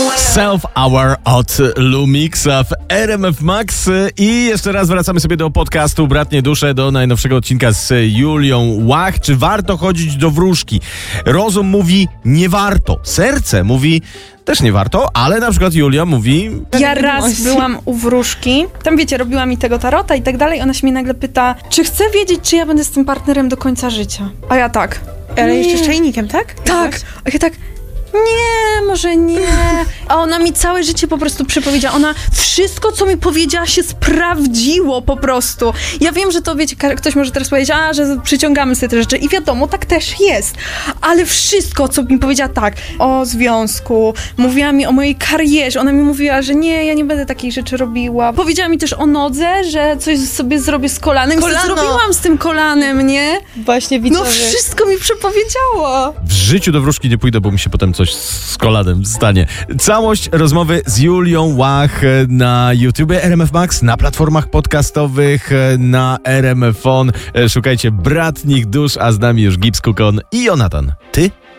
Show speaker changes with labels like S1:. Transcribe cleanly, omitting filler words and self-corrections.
S1: Self Hour od Lumixa w RMF Max. I jeszcze raz wracamy sobie do podcastu Bratnie Dusze, do najnowszego odcinka z Julią Łach. Czy warto chodzić do wróżki? Rozum mówi nie warto. Serce mówi też nie warto, ale na przykład Julia mówi...
S2: Ja raz byłam u wróżki, tam wiecie, robiła mi tego tarota i tak dalej, ona się mnie nagle pyta, czy chcę wiedzieć, czy ja będę z tym partnerem do końca życia? A ja tak.
S3: Ale jeszcze z czajnikiem, tak?
S2: Tak. A ja tak... Nie, może nie. A ona mi całe życie po prostu przepowiedziała. Ona wszystko, co mi powiedziała, się sprawdziło po prostu. Ja wiem, że to, wiecie, ktoś może teraz powiedzieć, że przyciągamy sobie te rzeczy. I wiadomo, tak też jest. Ale wszystko, co mi powiedziała, tak, o związku, mówiła mi o mojej karierze. Ona mi mówiła, że nie, ja nie będę takich rzeczy robiła. Powiedziała mi też o nodze, że coś sobie zrobię z kolanem. Zrobiłam z tym kolanem, nie?
S3: Właśnie widzowie.
S2: No wszystko mi przepowiedziała.
S1: W życiu do wróżki nie pójdę, bo mi się potem coś z kolanem stanie. Całość rozmowy z Julią Łach na YouTubie RMF Max, na platformach podcastowych, na RMF On. Szukajcie Bratnich Dusz, a z nami już Gibbs, Kukon i Jonatan. Ty?